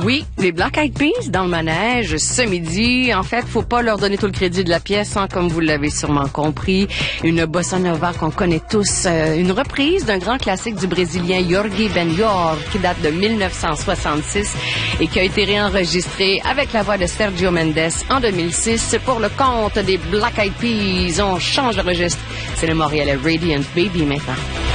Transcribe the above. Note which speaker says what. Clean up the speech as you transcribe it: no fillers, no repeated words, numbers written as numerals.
Speaker 1: Oui, les Black Eyed Peas dans le manège ce midi. En fait, faut pas leur donner tout le crédit de la pièce, hein, comme vous l'avez sûrement compris. Une bossa nova qu'on connaît tous, une reprise d'un grand classique du Brésilien Jorge Ben-Jor qui date de 1966 et qui a été réenregistré avec la voix de Sergio Mendes en 2006 pour le compte des Black Eyed Peas. On change de registre. C'est le Montréalais Radiant Baby maintenant.